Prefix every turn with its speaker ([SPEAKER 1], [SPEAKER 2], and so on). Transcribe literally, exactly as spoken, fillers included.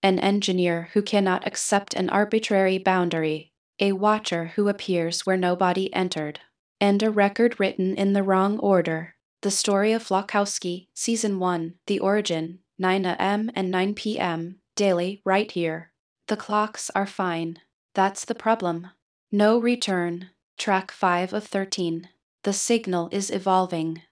[SPEAKER 1] an engineer who cannot accept an arbitrary boundary, a watcher who appears where nobody entered, and a record written in the wrong order. The Story of Flakowski, Season one, The Origin, nine a m and nine p m, daily, right here. The clocks are fine. That's the problem. No return. Track five of thirteen. The signal is evolving.